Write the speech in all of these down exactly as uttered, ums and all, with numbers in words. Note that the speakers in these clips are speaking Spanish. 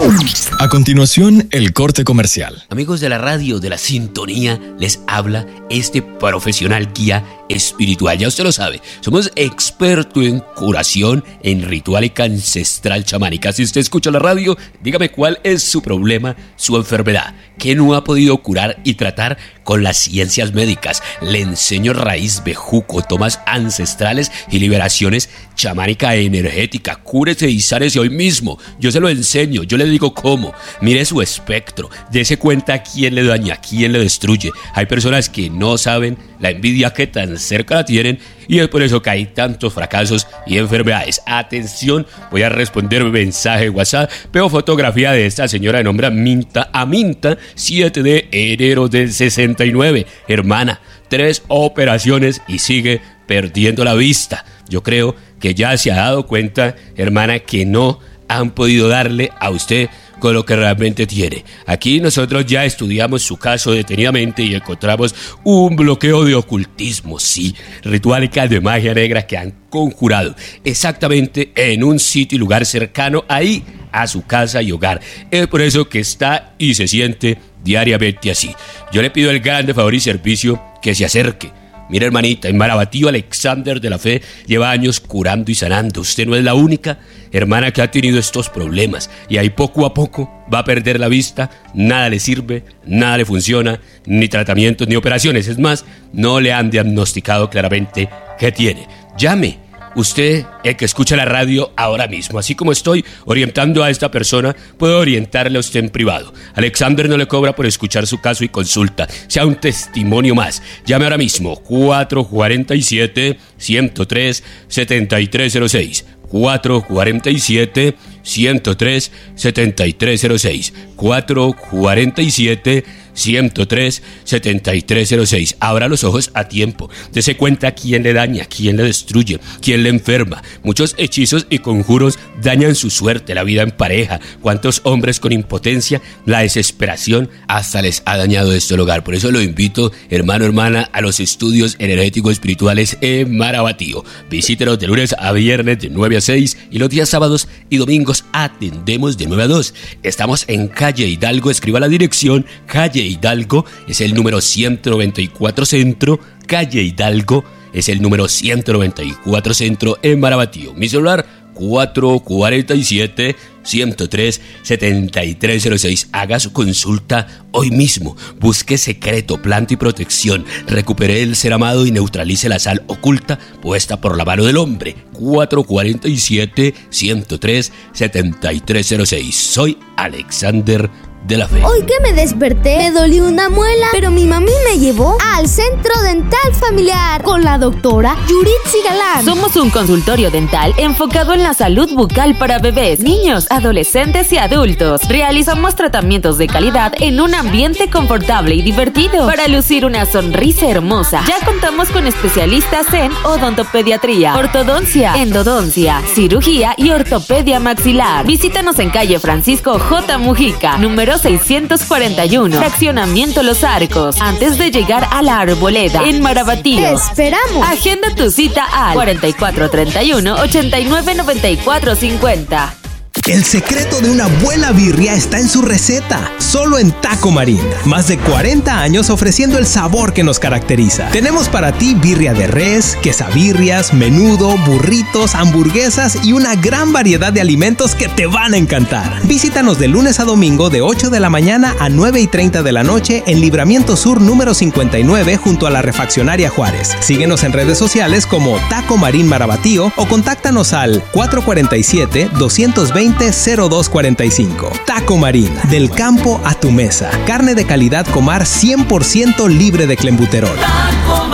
A continuación, el corte comercial. Amigos de la radio, de la sintonía, les habla este profesional guía espiritual. Ya usted lo sabe, somos expertos en curación, en ritualica ancestral chamánica. Si usted escucha la radio, dígame cuál es su problema, su enfermedad, que no ha podido curar y tratar con las ciencias médicas. Le enseño raíz, bejuco, tomas ancestrales y liberaciones chamánica energética. Cúrese y sánese hoy mismo. Yo se lo enseño, yo le digo cómo. Mire su espectro, dése cuenta a quién le daña, a quién le destruye. Hay personas que no saben la envidia que tan cerca la tienen y es por eso que hay tantos fracasos y enfermedades. Atención, voy a responder un mensaje de WhatsApp. Veo fotografía de esta señora de nombre Aminta, Aminta, siete de enero del sesenta y nueve. Hermana, tres operaciones y sigue perdiendo la vista. Yo creo que ya se ha dado cuenta, hermana, que no han podido darle a usted con lo que realmente tiene. Aquí nosotros ya estudiamos su caso detenidamente y encontramos un bloqueo de ocultismo, sí, rituales de magia negra que han conjurado exactamente en un sitio y lugar cercano ahí a su casa y hogar. Es por eso que está y se siente diariamente así. Yo le pido el grande favor y servicio que se acerque. Mira, hermanita, en Marabatío, Alexander de la Fe lleva años curando y sanando. Usted no es la única hermana que ha tenido estos problemas y ahí poco a poco va a perder la vista, nada le sirve, nada le funciona, ni tratamientos ni operaciones. Es más, no le han diagnosticado claramente qué tiene. Llame. Usted, el que escucha la radio ahora mismo, así como estoy orientando a esta persona, puedo orientarle a usted en privado. Alexander no le cobra por escuchar su caso y consulta. Sea un testimonio más. Llame ahora mismo, cuatro cuatro siete, uno cero tres, siete tres cero seis. cuatro cuatro siete, uno cero tres, siete tres cero seis. cuatro cuatro siete, uno cero tres, siete tres cero seis. Abra los ojos a tiempo. Dese cuenta quién le daña, quién le destruye, quién le enferma. Muchos hechizos y conjuros dañan su suerte, la vida en pareja. Cuántos hombres con impotencia, la desesperación, hasta les ha dañado este hogar. Por eso lo invito, hermano, hermana, a los estudios energéticos espirituales en Marabatío. Visítenos de lunes a viernes de nueve a seis y los días sábados y domingos atendemos de nueve a dos. Estamos en calle Hidalgo, escriba la dirección, calle Hidalgo es el número ciento noventa y cuatro Centro, calle Hidalgo es el número ciento noventa y cuatro Centro en Marabatío. Mi celular cuatro cuatro siete, uno cero tres, siete tres cero seis. Haga su consulta hoy mismo. Busque secreto, planta y protección. Recupere el ser amado y neutralice la sal oculta puesta por la mano del hombre. cuatro cuatro siete, uno cero tres, siete tres cero seis. Soy Alexander de la Fe. Hoy que me desperté, me dolió una muela, pero mi mami me llevó al Centro Dental Familiar con la doctora Yuritsi Galán. Somos un consultorio dental enfocado en la salud bucal para bebés, niños, adolescentes y adultos. Realizamos tratamientos de calidad en un ambiente confortable y divertido para lucir una sonrisa hermosa. Ya contamos con especialistas en odontopediatría, ortodoncia, endodoncia, cirugía y ortopedia maxilar. Visítanos en calle Francisco J. Mujica, número seiscientos cuarenta y uno, fraccionamiento Los Arcos, antes de llegar a la Arboleda, en Marabatío. ¡Te esperamos! Agenda tu cita al cuatro cuatro tres uno, ocho nueve nueve cuatro cinco cero. El secreto de una buena birria está en su receta, solo en Taco Marín. Más de cuarenta años ofreciendo el sabor que nos caracteriza. Tenemos para ti birria de res, quesabirrias, menudo, burritos, hamburguesas y una gran variedad de alimentos que te van a encantar. Visítanos de lunes a domingo de ocho de la mañana a nueve y treinta de la noche en Libramiento Sur número cincuenta y nueve junto a la Refaccionaria Juárez. Síguenos en redes sociales como Taco Marín Marabatío o contáctanos al cuatro cuatro siete, dos dos cero, cero dos cuatro cinco. Taco Marín, del campo a tu mesa. Carne de calidad Comar cien por ciento libre de clenbuterol. Taco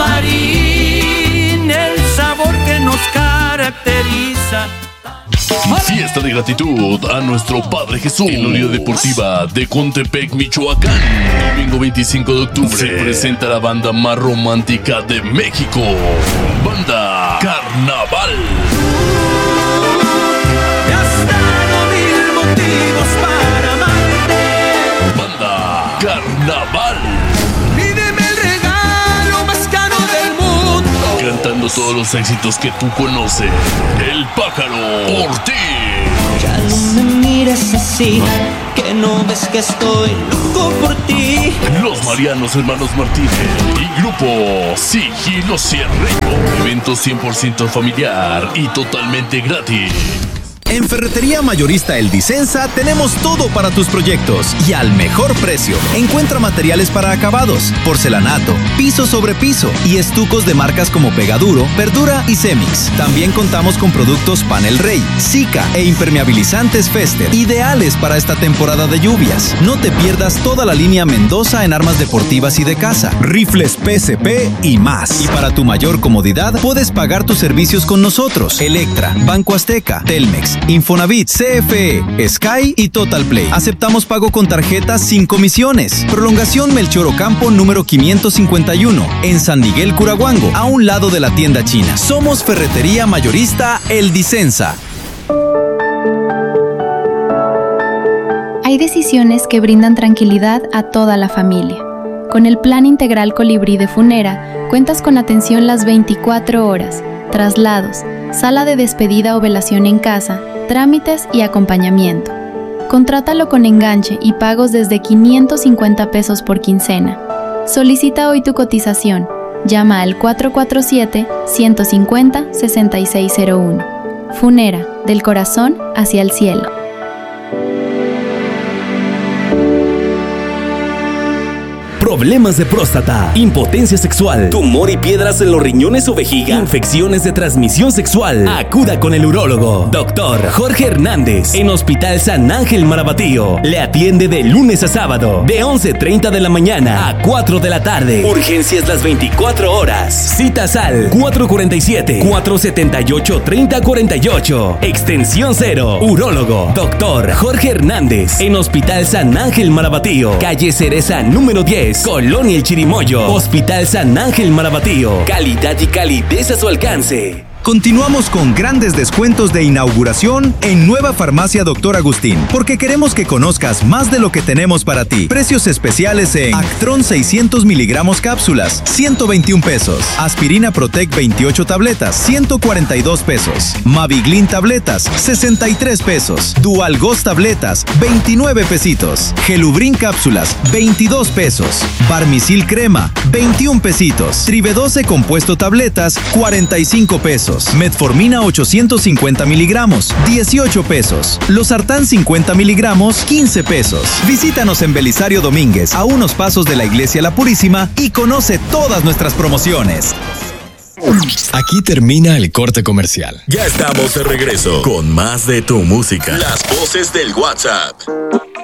Marín, el sabor que nos caracteriza. Fiesta de gratitud a nuestro Padre Jesús en la Unidad Deportiva de Contepec, Michoacán. Domingo veinticinco de octubre se presenta la banda más romántica de México, Banda Carnaval. Para amarte. Banda Carnaval. Pídeme el regalo más caro del mundo. Cantando todos los éxitos que tú conoces. El Pájaro Ortiz. Ya no me mires así. que no ves que estoy loco por ti. Los Marianos Hermanos Martínez y Grupo Sigilo Cierreño. Evento cien por ciento familiar y totalmente gratis. En Ferretería Mayorista El Disensa tenemos todo para tus proyectos y al mejor precio. Encuentra materiales para acabados, porcelanato, piso sobre piso y estucos de marcas como Pegaduro, Verdura y Cemix. También contamos con productos Panel Rey, Zika e impermeabilizantes Fester, ideales para esta temporada de lluvias. No te pierdas toda la línea Mendoza en armas deportivas y de casa, rifles P S P y más. Y para tu mayor comodidad, puedes pagar tus servicios con nosotros. Electra, Banco Azteca, Telmex, Infonavit, C F E, Sky y Total Play. Aceptamos pago con tarjetas sin comisiones. Prolongación Melchor Ocampo número quinientos cincuenta y uno, en San Miguel Curahuango, a un lado de la tienda china. Somos Ferretería Mayorista El Disensa. Hay decisiones que brindan tranquilidad a toda la familia. Con el Plan Integral Colibrí de Funera, cuentas con atención las veinticuatro horas, traslados, sala de despedida o velación en casa, trámites y acompañamiento. Contrátalo con enganche y pagos desde quinientos cincuenta pesos por quincena. Solicita hoy tu cotización. Llama al cuatro cuatro siete, uno cinco cero, seis seis cero uno. Funera, del corazón hacia el cielo. Problemas de próstata, impotencia sexual, tumor y piedras en los riñones o vejiga, infecciones de transmisión sexual. Acuda con el urólogo, doctor Jorge Hernández, en Hospital San Ángel Marabatío. Le atiende de lunes a sábado, de once treinta de la mañana a cuatro de la tarde. Urgencias las veinticuatro horas. Citas al cuatro cuatro siete, cuatro siete ocho, tres cero cuatro ocho. Extensión cero. Urólogo, doctor Jorge Hernández, en Hospital San Ángel Marabatío. Calle Cereza número diez. Colonia El Chirimoyo. Hospital San Ángel Marabatío. Calidad y calidez a su alcance. Continuamos con grandes descuentos de inauguración en Nueva Farmacia Doctor Agustín, porque queremos que conozcas más de lo que tenemos para ti. Precios especiales en Actron seiscientos miligramos cápsulas, ciento veintiún pesos. Aspirina Protec veintiocho tabletas, ciento cuarenta y dos pesos. Maviglin tabletas, sesenta y tres pesos. Dualgos tabletas, veintinueve pesitos. Gelubrin cápsulas, veintidós pesos. Barmisil crema, veintiún pesitos. Tribedoce compuesto tabletas, cuarenta y cinco pesos. Metformina ochocientos cincuenta miligramos, dieciocho pesos. Losartán cincuenta miligramos, quince pesos. Visítanos en Belisario Domínguez, a unos pasos de la Iglesia La Purísima, y conoce todas nuestras promociones. Aquí termina el corte comercial. Ya estamos de regreso con más de tu música. Las voces del WhatsApp.